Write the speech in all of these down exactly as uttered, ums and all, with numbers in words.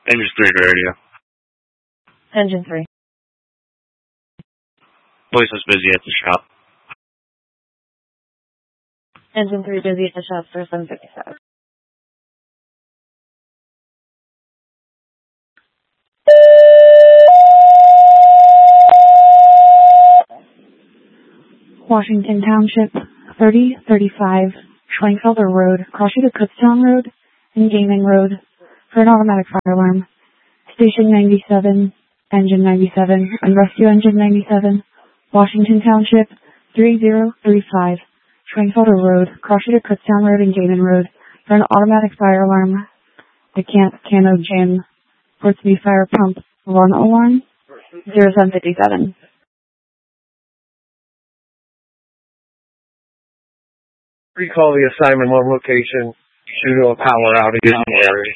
Engine three radio. Engine three. Place is busy at the shop. Engine three busy at the shop for seven fifty-seven. Washington Township, thirty thirty-five, Schwenkfelder Road, crossing to Kutztown Road and Gaming Road for an automatic fire alarm. Station ninety-seven, Engine ninety-seven, and Rescue Engine ninety-seven, Washington Township, thirty thirty-five, Schwenkfelder Road, crossing to Kutztown Road and Gaming Road for an automatic fire alarm. The Camp Cano Gym, Portsby Fire Pump Run Alarm, zero seven fifty-seven. Recall the assignment one location due to a power outage in the area.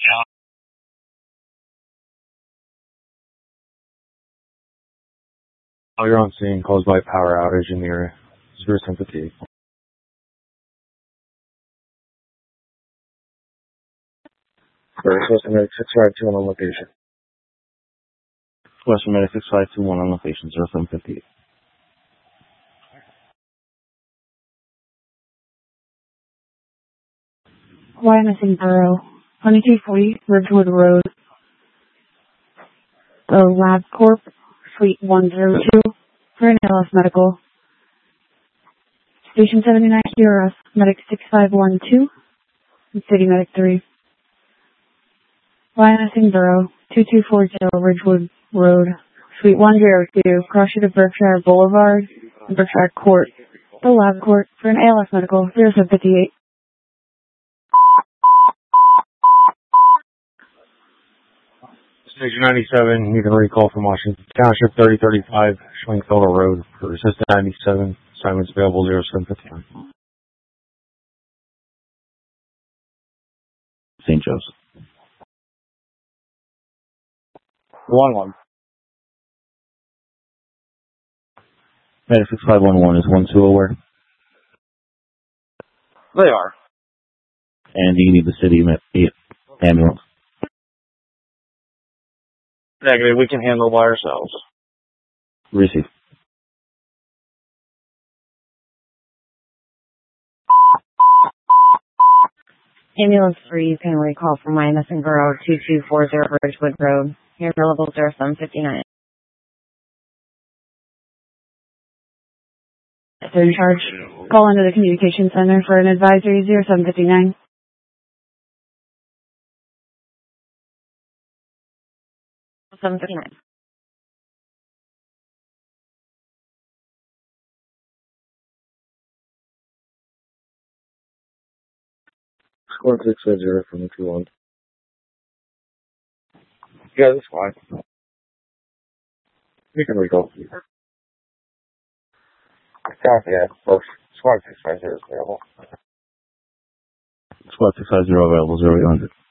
Oh, you're on scene caused by power outage in the area. Zero seven fifty-eight. First, Western Medic six five two on location. Western Medic six five two one on location, zero seven fifty-eight. Wyomissing Borough, twenty-two forty Ridgewood Road, the LabCorp, Suite one oh two, for an L S Medical. Station seventy-nine Q R S, Medic six five one two, and City Medic three. Wyomissing Borough, twenty-two forty Ridgewood Road, Suite one oh two, cross to Berkshire Boulevard, and Berkshire Court, the LabCorp, for an A L S Medical, zero seven fifty-eight. Station ninety-seven, you can recall from Washington Township, thirty thirty-five, Schwenkfelder Road, for Assistant ninety-seven, assignments available, zero seven fifty-nine. Saint Joe's. One one. Medic six five one one, is one two aware? They are. And do you need the city ambulance? Negative, we can handle by ourselves. Receive. Ambulance three, you can recall from Wyomissing Borough, twenty-two forty Ridgewood Road. You're available zero seven fifty-nine. If they're in charge, call into the Communication Center for an advisory, zero seven fifty-nine. seven fifty-nine. Score six five zero from the two one. Yeah, that's fine. You can recall. Copy that. First, squad six five zero is available. Squad six five zero available, zero eight hundred.